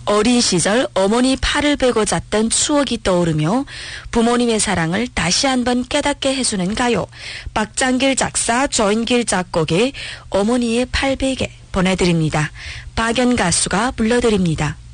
어린 시절 어머니 팔을 베고 잤던 추억이 떠오르며 부모님의 사랑을 다시 한번 깨닫게 해주는 가요. 박장길 작사, 조인길 작곡의 어머니의 팔베개 보내드립니다. 박연 가수가 불러드립니다.